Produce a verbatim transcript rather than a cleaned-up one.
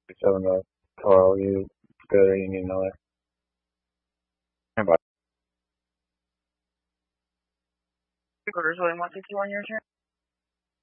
seven to Toro, you good or you need another? Hey, bud. Quarters, William, one fifty-one, your turn.